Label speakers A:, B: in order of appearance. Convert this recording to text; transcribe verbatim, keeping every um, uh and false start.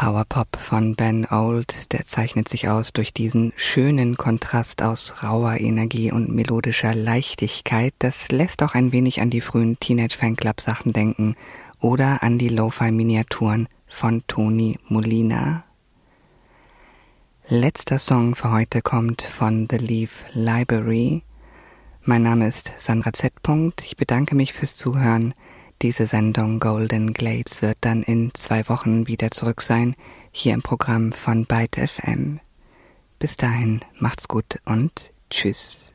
A: Powerpop von Ben Old, der zeichnet sich aus durch diesen schönen Kontrast aus rauer Energie und melodischer Leichtigkeit. Das lässt auch ein wenig an die frühen Teenage-Fanclub-Sachen denken oder an die Lo-Fi-Miniaturen von Tony Molina. Letzter Song für heute kommt von The Leaf Library. Mein Name ist Sandra Z. Ich bedanke mich fürs Zuhören. Diese Sendung Golden Glades wird dann in zwei Wochen wieder zurück sein, hier im Programm von Byte F M. Bis dahin, macht's gut und tschüss.